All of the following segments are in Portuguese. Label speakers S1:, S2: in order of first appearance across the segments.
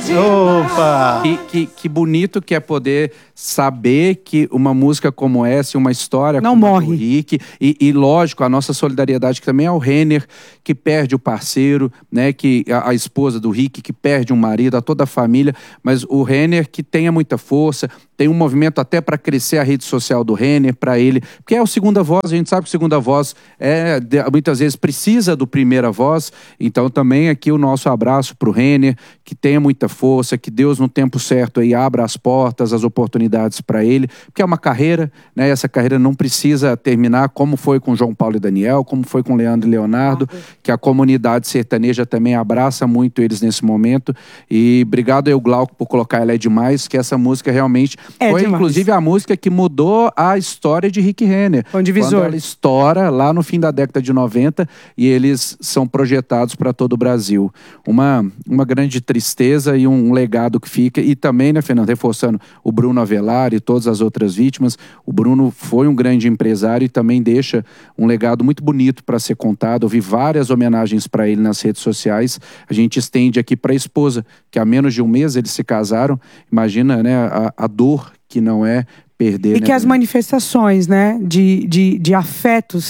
S1: Opa!
S2: Que bonito que é poder saber que uma música como essa, uma história
S3: não
S2: como
S3: morre.
S2: A do Rick, e lógico, a nossa solidariedade que também é o Renner, que perde o parceiro, né, que a esposa do Rick, que perde um marido, a toda a família, mas o Renner que tenha muita força, tem um movimento até para crescer a rede social do Renner, para ele, porque é o segunda voz, a gente sabe que o segunda voz muitas vezes precisa do primeira voz, então também aqui o nosso abraço para o Renner, que tenha muita força, que Deus no tempo certo aí abra as portas, as oportunidades para ele, porque é uma carreira, né? Essa carreira não precisa terminar como foi com João Paulo e Daniel, como foi com Leandro e Leonardo, que a comunidade sertaneja também abraça muito eles nesse momento, e obrigado aí, Glauco, por colocar Ela é Demais, que essa música realmente foi demais. Inclusive a música que mudou a história de Rick Renner.
S3: Foi um divisor.
S2: Quando ela estoura lá no fim da década de 90 e eles são projetados para todo o Brasil. Uma grande tristeza e um legado que fica. E também, né, Fernando, reforçando o Bruno Avelar e todas as outras vítimas, o Bruno foi um grande empresário e também deixa um legado muito bonito para ser contado. Eu vi várias homenagens para ele nas redes sociais. A gente estende aqui para a esposa, que há menos de um mês eles se casaram. Imagina, né, a dor que não é perder.
S3: E que as manifestações, né, de afetos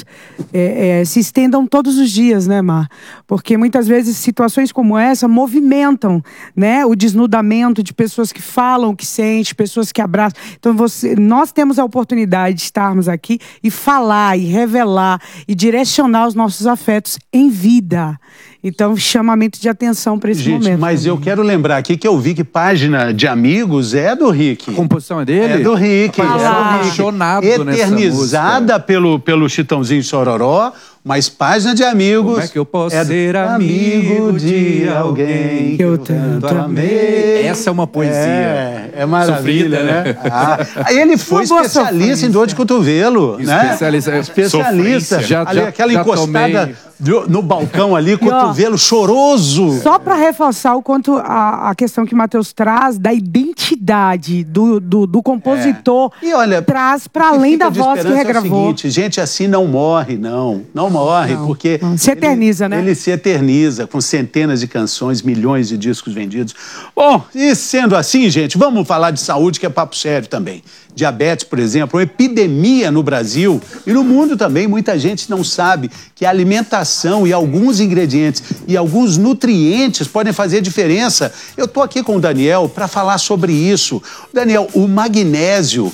S3: se estendam todos os dias, né, Mar? Porque muitas vezes situações como essa movimentam, né, o desnudamento de pessoas que falam o que sentem, pessoas que abraçam. Então nós temos a oportunidade de estarmos aqui e falar, e revelar, e direcionar os nossos afetos em vida. Então, chamamento de atenção para esse momento.
S1: Mas também. Eu quero lembrar aqui que eu vi que página de amigos é do Rick.
S2: A composição é dele?
S1: É do Rick.
S2: Apaixonado
S1: eternizada pelo Chitãozinho Chororó, mas página de amigos.
S2: Como é que eu posso ser amigo de alguém
S3: que eu tanto amei?
S2: Essa é uma poesia.
S1: É maravilha,
S2: sofrida,
S1: né? Aí ele foi especialista em dor de cotovelo, né? Especialista. Aquela encostada no balcão ali, cotovelo choroso.
S3: Só para reforçar o quanto a questão que o Matheus traz da identidade do compositor,
S1: e olha,
S3: traz para além da voz que regravou.
S1: É o seguinte, gente assim não morre, não morre, porque
S3: se eterniza, né?
S1: Ele se eterniza com centenas de canções, milhões de discos vendidos. Bom, e sendo assim, gente, vamos falar de saúde, que é papo sério também. Diabetes, por exemplo, uma epidemia no Brasil e no mundo também. Muita gente não sabe que a alimentação e alguns ingredientes e alguns nutrientes podem fazer diferença. Eu estou aqui com o Daniel para falar sobre isso. Daniel, o magnésio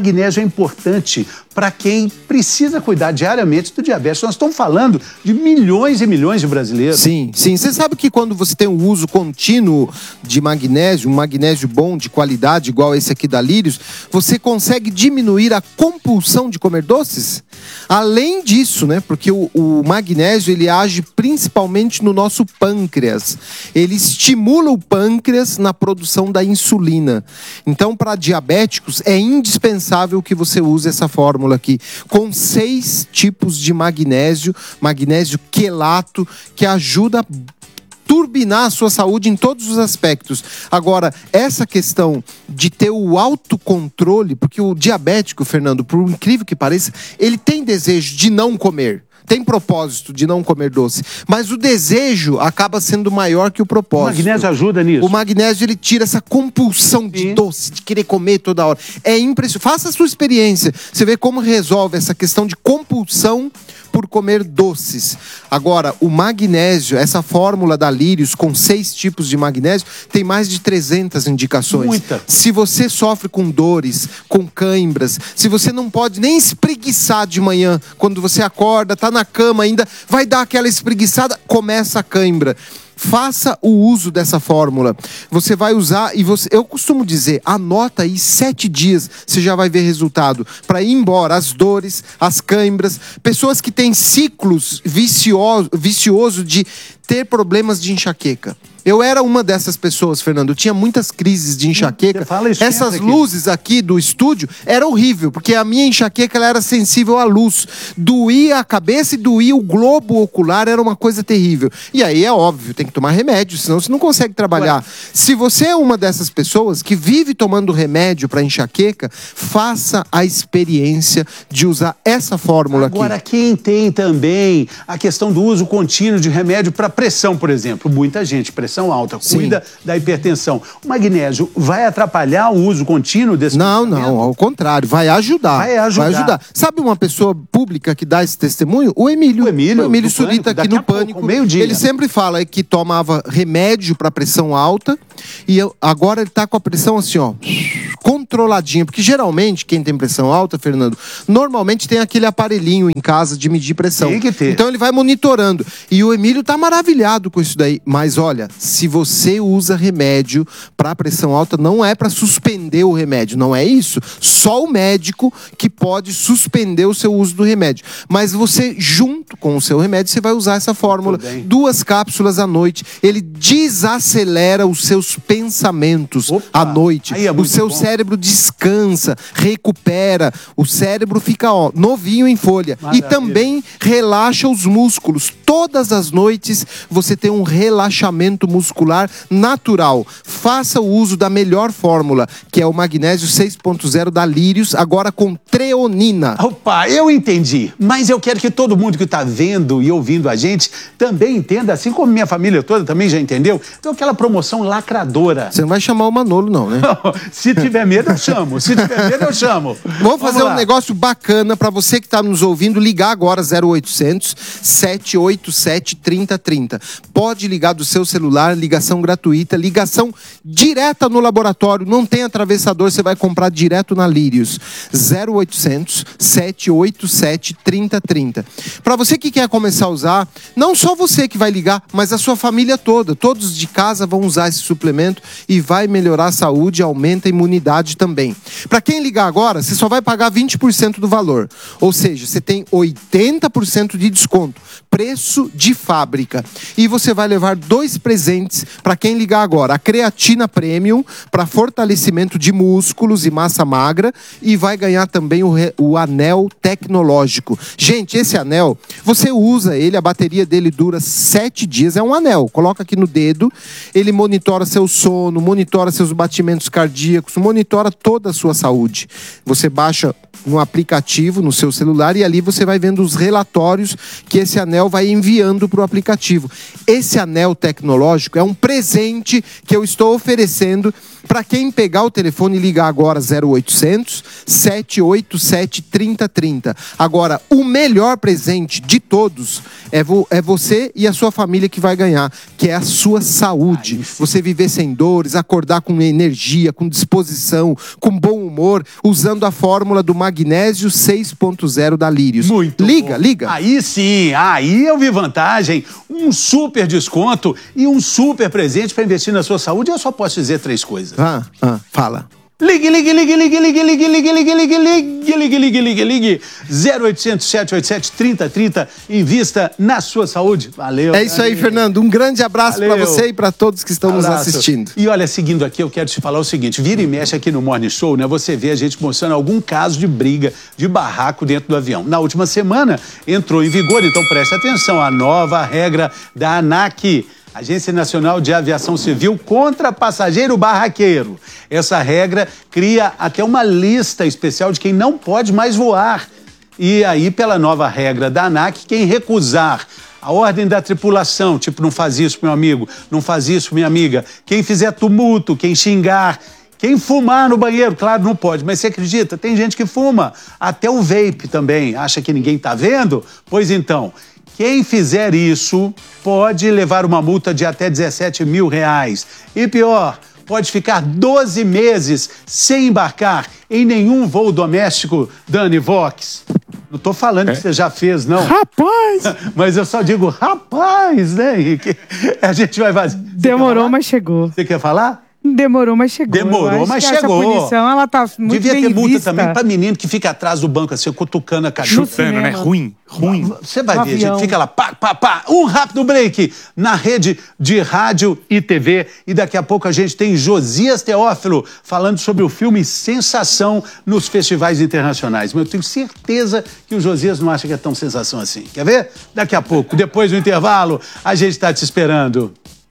S1: é importante para quem precisa cuidar diariamente do diabetes. Nós estamos falando de milhões e milhões de brasileiros.
S4: Sim. Você sabe que quando você tem um uso contínuo de magnésio, um magnésio bom, de qualidade, igual esse aqui da Lírios, você consegue diminuir a compulsão de comer doces? Além disso, né, porque o magnésio ele age principalmente no nosso pâncreas. Ele estimula o pâncreas na produção da insulina. Então, para diabéticos, é indispensável que você use essa fórmula aqui, com 6 tipos de magnésio quelato, que ajuda a turbinar a sua saúde em todos os aspectos. Agora, essa questão de ter o autocontrole, porque o diabético, Fernando, por incrível que pareça, ele tem desejo de não comer. Tem propósito de não comer doce, mas o desejo acaba sendo maior que o propósito.
S1: O magnésio ajuda nisso?
S4: O magnésio, ele tira essa compulsão de doce, de querer comer toda hora. É impressionante. Faça a sua experiência. Você vê como resolve essa questão de compulsão por comer doces. Agora, o magnésio, essa fórmula da Lírios com 6 tipos de magnésio, tem mais de 300 indicações.
S1: Muita.
S4: Se você sofre com dores, com cãibras, se você não pode nem espreguiçar de manhã, quando você acorda, tá na cama ainda, vai dar aquela espreguiçada, começa a cãibra. Faça o uso dessa fórmula. Você vai usar e eu costumo dizer, anota aí 7 dias, você já vai ver resultado. Para ir embora as dores, as cãibras, pessoas que têm ciclos vicioso de ter problemas de enxaqueca. Eu era uma dessas pessoas, Fernando. Eu tinha muitas crises de enxaqueca. Essas luzes aqui do estúdio era horrível, porque a minha enxaqueca ela era sensível à luz. Doía a cabeça e doía o globo ocular, era uma coisa terrível. E aí é óbvio, tem que tomar remédio, senão você não consegue trabalhar. Se você é uma dessas pessoas que vive tomando remédio para enxaqueca, faça a experiência de usar essa fórmula aqui.
S1: Agora, quem tem também a questão do uso contínuo de remédio para pressão, por exemplo, muita gente, pressão alta,
S4: Sim.
S1: cuida da hipertensão. O magnésio vai atrapalhar o uso contínuo desse medicamento?
S4: Não, ao contrário, vai ajudar.
S1: Vai ajudar.
S4: Sabe uma pessoa pública que dá esse testemunho? O Emílio.
S1: O Emílio
S4: Surita,
S1: Pânico,
S4: aqui
S1: daqui
S4: no
S1: a pouco,
S4: Pânico.
S1: meio-dia.
S4: Ele sempre fala que tomava remédio para pressão alta e agora ele tá com a pressão assim, ó, controladinha. Porque geralmente, quem tem pressão alta, Fernando, normalmente tem aquele aparelhinho em casa de medir pressão.
S1: Tem que ter.
S4: Então ele vai monitorando. E o Emílio tá maravilhado com isso daí. Mas olha, se você usa remédio para pressão alta, não é para suspender o remédio, não é isso. Só o médico que pode suspender o seu uso do remédio. Mas você, junto com o seu remédio, você vai usar essa fórmula. 2 cápsulas à noite. Ele desacelera os seus pensamentos à noite.
S1: Aí é
S4: O
S1: muito
S4: seu
S1: bom.
S4: cérebro descansa, recupera. O cérebro fica, ó, novinho em folha.
S1: Maravilha.
S4: E também relaxa os músculos. Todas as noites você tem um relaxamento muscular natural. Faça o uso da melhor fórmula, que é o magnésio 6.0 da Lírios, agora com treonina.
S1: Opa, eu entendi. Mas eu quero que todo mundo que está vendo e ouvindo a gente também entenda, assim como minha família toda também já entendeu. Então, aquela promoção lacradora.
S4: Você não vai chamar o Manolo, não, né?
S1: Se tiver medo, eu chamo. Se tiver medo, eu chamo.
S4: Vamos fazer
S1: lá.
S4: um negócio bacana para você que está nos ouvindo, ligar agora 0800 787 3030. Pode ligar do seu celular, ligação gratuita, ligação direta no laboratório, não tem atravessador, você vai comprar direto na Lírios. 0800 787 3030. Para você que quer começar a usar, não só você que vai ligar, mas a sua família toda. Todos de casa vão usar esse suplemento e vai melhorar a saúde, aumenta a imunidade também. Para quem ligar agora, você só vai pagar 20% do valor. Ou seja, você tem 80% de desconto. Preço de fábrica. E você vai levar 2 presentes para quem ligar agora. A creatina premium para fortalecimento de músculos e massa magra e vai ganhar também o anel tecnológico. Gente, esse anel, você usa ele, a bateria dele dura 7 dias, é um anel. Coloca aqui no dedo, ele monitora seu sono, monitora seus batimentos cardíacos, monitora toda a sua saúde. Você baixa um aplicativo no seu celular e ali você vai vendo os relatórios que esse anel vai enviando para o aplicativo. Esse anel tecnológico é um presente que eu estou oferecendo para quem pegar o telefone e ligar agora 0800 787 3030. Agora, o melhor presente de todos é você e a sua família que vai ganhar, que é a sua saúde. Você viver sem dores, acordar com energia, com disposição, com bom humor, usando a fórmula do magnésio 6.0 da Lírios.
S1: Muito
S4: liga,
S1: bom.
S4: liga.
S1: Aí sim, aí eu vi vantagem, um super desconto e um super presente para investir na sua saúde. Eu só posso dizer 3 coisas.
S4: Fala.
S1: Ligue, 0800 787 3030, invista na sua saúde. Valeu.
S4: É isso aí, Fernando. Um grande abraço para você e para todos que estão nos assistindo.
S1: E olha, seguindo aqui, eu quero te falar o seguinte, vira e mexe aqui no Morning Show, né? Você vê a gente mostrando algum caso de briga, de barraco dentro do avião. Na última semana entrou em vigor, então preste atenção, a nova regra da ANAC, Agência Nacional de Aviação Civil, contra passageiro barraqueiro. Essa regra cria até uma lista especial de quem não pode mais voar. E aí, pela nova regra da ANAC, quem recusar a ordem da tripulação, tipo, não faz isso, meu amigo, não faz isso, minha amiga, quem fizer tumulto, quem xingar, quem fumar no banheiro, claro, não pode, mas você acredita? Tem gente que fuma, até o vape também, acha que ninguém tá vendo? Pois então, quem fizer isso pode levar uma multa de até 17 mil reais. E pior, pode ficar 12 meses sem embarcar em nenhum voo doméstico, Dani Vox. Não tô falando que você já fez, não.
S3: Rapaz!
S1: Mas eu só digo rapaz, né, Henrique? A gente vai fazer.
S3: Demorou, mas chegou.
S1: Você quer falar?
S3: Demorou, mas chegou.
S1: Demorou, mas
S3: essa
S1: chegou.
S3: punição, ela tá muito
S1: Devia
S3: bem
S1: ter multa
S3: vista.
S1: também pra menino que fica atrás do banco, assim, cutucando a cachorra.
S2: Chutando, né? Ruim.
S1: Você vai
S3: No
S1: ver,
S3: avião.
S1: gente, fica lá, pá, pá, pá. Um rápido break na rede de rádio e TV. E daqui a pouco a gente tem Josias Teófilo falando sobre o filme Sensação nos festivais internacionais. Mas eu tenho certeza que o Josias não acha que é tão sensação assim. Quer ver? Daqui a pouco, depois do intervalo, a gente está te esperando.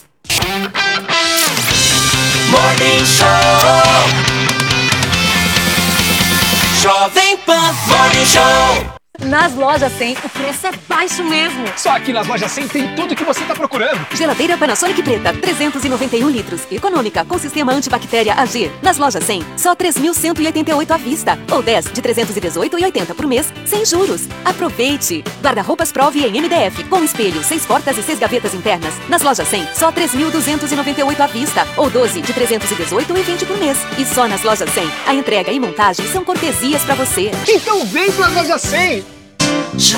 S5: Morning Show. Jovem Pan Morning Show. Nas lojas 100, o preço é baixo mesmo.
S6: Só aqui nas lojas 100 tem tudo o que você está procurando.
S5: Geladeira Panasonic preta, 391 litros. Econômica, com sistema antibactéria AG. Nas lojas 100, só 3.188 à vista. Ou 10 de 318,80 por mês, sem juros. Aproveite! Guarda-roupas Prove em MDF, com espelho, 6 portas e 6 gavetas internas. Nas lojas 100, só 3.298 à vista. Ou 12 de 318,20 por mês. E só nas lojas 100, a entrega e montagem são cortesias para você.
S6: Então vem para as lojas 100!